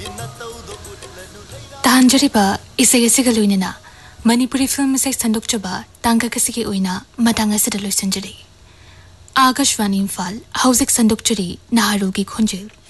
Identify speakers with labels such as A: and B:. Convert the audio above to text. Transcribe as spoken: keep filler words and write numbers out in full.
A: तांजरिबा इसे इसे गलुइनना मणिपुरी फिल्म से संदुकचबा तांगा कसिगे ओइना मतांगा से दलोइ संजरी आकाशवाणी इम्फाल हौजिक संदुकचरी नाहारुगी खोंजेल